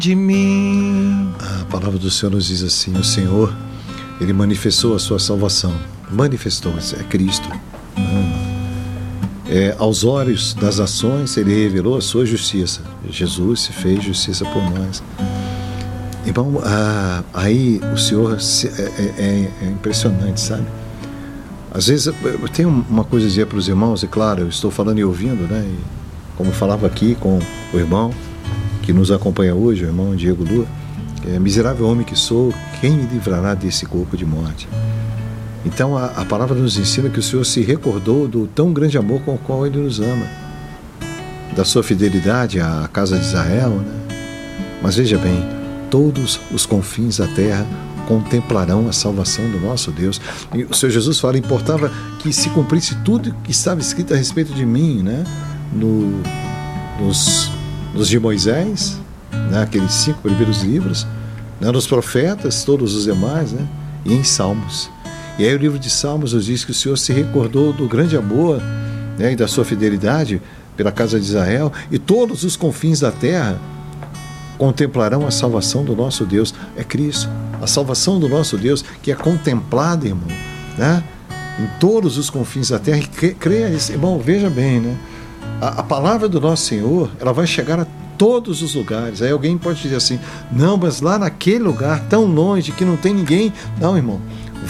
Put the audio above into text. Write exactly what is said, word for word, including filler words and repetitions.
de mim. A palavra do Senhor nos diz assim: o Senhor, Ele manifestou a sua salvação. Manifestou, é Cristo. É, aos olhos das nações, Ele revelou a sua justiça. Jesus se fez justiça por nós. Irmão, ah, aí o Senhor é, é, é impressionante, sabe? Às vezes eu tenho uma coisa a dizer para os irmãos, e claro, eu estou falando e ouvindo, né? E como falava aqui com o irmão que nos acompanha hoje, o irmão Diego Lua, é, miserável homem que sou, quem me livrará desse corpo de morte? Então a, a palavra nos ensina que o Senhor se recordou do tão grande amor com o qual Ele nos ama, da sua fidelidade à casa de Israel, né? Mas veja bem, todos os confins da terra contemplarão a salvação do nosso Deus. E o Senhor Jesus fala, importava que se cumprisse tudo que estava escrito a respeito de mim, né? No, nos, nos de Moisés, né? Aqueles cinco primeiros livros, né? Nos profetas, todos os demais, né? E em Salmos. E aí o livro de Salmos nos diz que o Senhor se recordou do grande amor, né? E da sua fidelidade pela casa de Israel, e todos os confins da terra contemplarão a salvação do nosso Deus. É Cristo, a salvação do nosso Deus, que é contemplada, irmão, né? Em todos os confins da terra. E creia nisso, irmão, veja bem, né? A, a palavra do nosso Senhor, ela vai chegar a todos os lugares. Aí alguém pode dizer assim, não, mas lá naquele lugar tão longe que não tem ninguém. Não, irmão,